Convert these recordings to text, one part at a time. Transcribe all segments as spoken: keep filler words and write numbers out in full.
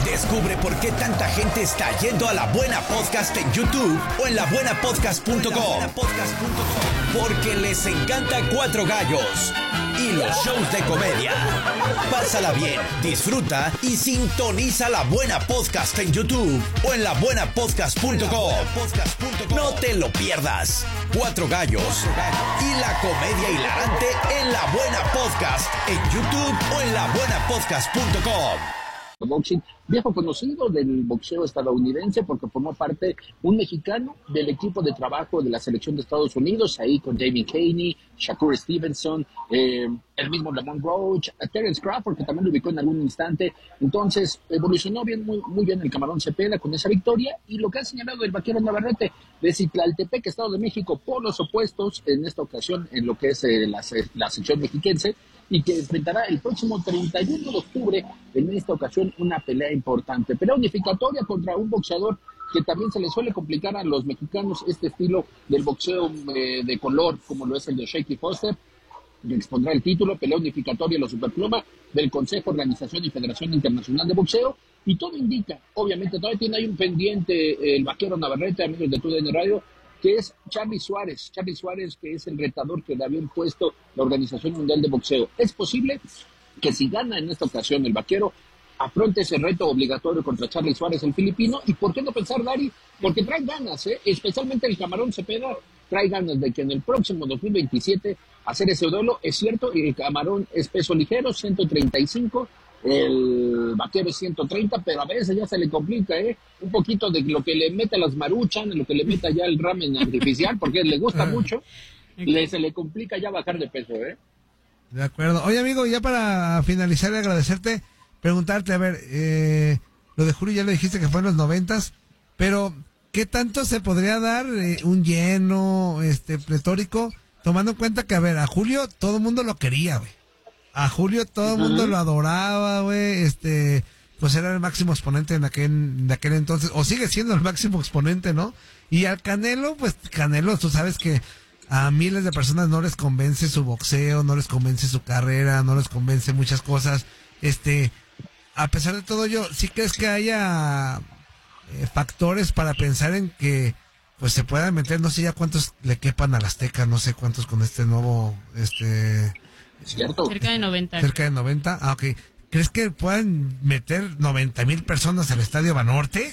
Descubre por qué tanta gente está yendo a La Buena Podcast en YouTube o en la buena podcast punto com. Porque les encanta Cuatro Gallos y los shows de comedia. Pásala bien, disfruta y sintoniza La Buena Podcast en YouTube o en la buena podcast punto com. No te lo pierdas. Cuatro Gallos y la comedia hilarante en La Buena Podcast en YouTube o en la buena podcast punto com. Boxing, viejo conocido del boxeo estadounidense porque formó parte un mexicano del equipo de trabajo de la selección de Estados Unidos, ahí con David Haney, Shakur Stevenson, eh, el mismo Lamont Roach, Terence Crawford, que también lo ubicó en algún instante. Entonces evolucionó bien, muy, muy bien el Camarón Cepeda con esa victoria, y lo que ha señalado el Vaquero Navarrete de Citlaltepec, Estado de México, polos opuestos en esta ocasión en lo que es eh, la, la sección mexiquense, y que enfrentará el próximo treinta y uno de octubre, en esta ocasión, una pelea importante. Pelea unificatoria contra un boxeador que también se le suele complicar a los mexicanos este estilo del boxeo eh, de color, como lo es el de Shaky Foster, que expondrá el título. Pelea unificatoria en la superpluma del Consejo, Organización y Federación Internacional de Boxeo, y todo indica, obviamente, todavía tiene ahí un pendiente eh, el Vaquero Navarrete, amigos de T U D N Radio, que es Charlie Suárez, Charlie Suárez, que es el retador que le había impuesto la Organización Mundial de Boxeo. Es posible que si gana en esta ocasión el Vaquero, afronte ese reto obligatorio contra Charlie Suárez, el filipino. ¿Y por qué no pensar, Dari? Porque trae ganas, ¿eh? Especialmente el Camarón Cepeda trae ganas de que en el próximo dos mil veintisiete hacer ese duelo. Es cierto, el Camarón es peso ligero, ciento treinta y cinco, el Vaquero es ciento treinta, pero a veces ya se le complica, ¿eh? Un poquito de lo que le mete a las Maruchan, lo que le mete ya el ramen artificial, porque le gusta mucho, le, se le complica ya bajar de peso, ¿eh? De acuerdo. Oye, amigo, ya para finalizar y agradecerte, preguntarte, a ver, eh, lo de Julio ya le dijiste que fue en los noventas, pero ¿qué tanto se podría dar eh, un lleno este pletórico, tomando en cuenta que, a ver, a Julio todo el mundo lo quería, güey? A Julio todo el mundo uh-huh. lo adoraba, güey, este, pues era el máximo exponente en aquel, de aquel entonces, o sigue siendo el máximo exponente, ¿no? Y al Canelo, pues Canelo, tú sabes que a miles de personas no les convence su boxeo, no les convence su carrera, no les convence muchas cosas. Este, a pesar de todo, yo, ¿sí crees que haya eh, factores para pensar en que pues se puedan meter, no sé ya cuántos le quepan al Azteca, no sé cuántos con este nuevo, este... ¿Cierto? Cerca de noventa. Cerca de noventa, ah, ok. ¿Crees que puedan meter noventa mil personas al Estadio Banorte?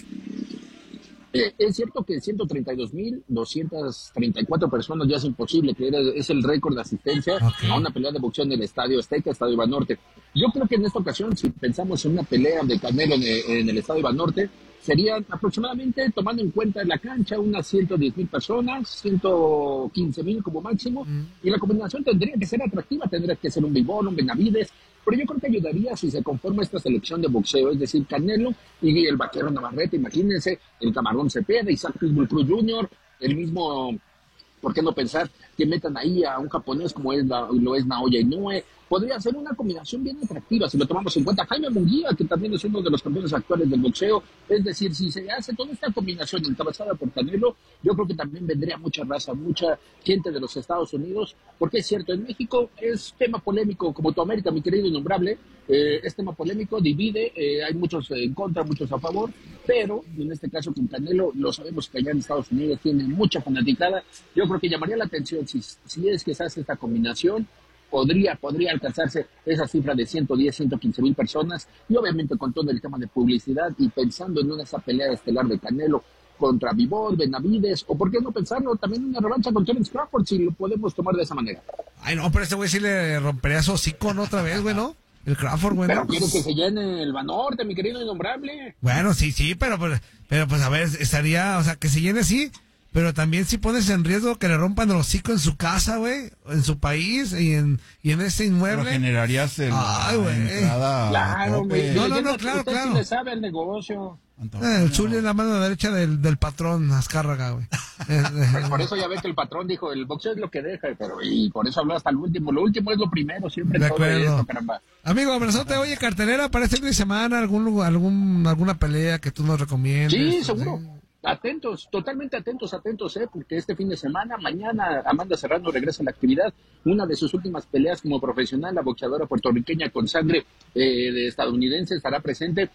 Eh, es cierto que ciento treinta y dos mil doscientas treinta y cuatro personas ya es imposible, que era, es el récord de asistencia okay. a una pelea de boxeo en el Estadio Azteca, Estadio Banorte. Yo creo que en esta ocasión, si pensamos en una pelea de Canelo en el, en el Estadio Banorte, serían aproximadamente, tomando en cuenta la cancha, unas ciento diez mil personas, ciento quince mil como máximo, mm. y la combinación tendría que ser atractiva, tendría que ser un Bivol, un Benavides, pero yo creo que ayudaría si se conforma esta selección de boxeo, es decir, Canelo y el Vaquero Navarrete, imagínense, el Camarón Cepeda, Isaac Pitbull Cruz junior, el mismo, ¿por qué no pensar que metan ahí a un japonés como es la, lo es Naoya Inoue? Podría ser una combinación bien atractiva si lo tomamos en cuenta. Jaime Munguía, que también es uno de los campeones actuales del boxeo, es decir, si se hace toda esta combinación encabezada por Canelo, yo creo que también vendría mucha raza, mucha gente de los Estados Unidos, porque es cierto, en México es tema polémico, como tu América, mi querido Innombrable, eh, es tema polémico, divide, eh, hay muchos en contra, muchos a favor, pero en este caso con Canelo, lo sabemos que allá en Estados Unidos tiene mucha fanaticada. Yo creo que llamaría la atención si, si es que se hace esta combinación. Podría, podría alcanzarse esa cifra de ciento diez, ciento quince mil personas, y obviamente con todo el tema de publicidad y pensando en una esa pelea estelar de Canelo contra Bivol, Benavides, o por qué no pensarlo también en una revancha con Terence Crawford, si lo podemos tomar de esa manera. Ay, no, pero este güey sí le rompería su hocico otra vez, güey, ¿no? El Crawford, güey. Pero quiero que se llene el Banorte, mi querido Innombrable. Bueno, sí, sí, pero, pero, pero pues a ver, estaría, o sea, que se llene sí. Pero también si pones en riesgo que le rompan el hocico en su casa, güey, en su país y en y en ese inmueble. Pero generarías el, Ay, la entrada. Claro, güey. No, no, no, claro, usted claro. Sí le sabe el negocio. Eh, el Zuli es la mano derecha del, del patrón Azcárraga, güey. Pues por eso ya ve que el patrón dijo, el boxeo es lo que deja, pero y por eso habló hasta el último. Lo último es lo primero, siempre. De todo acuerdo. esto, caramba. Amigo, abrazote, oye, cartelera para este fin de semana, algún algún alguna pelea que tú nos recomiendes. Sí, seguro. Sí. Atentos, totalmente atentos, atentos, eh, porque este fin de semana, mañana, Amanda Serrano regresa a la actividad. Una de sus últimas peleas como profesional, la boxeadora puertorriqueña con sangre eh, de estadounidense, estará presente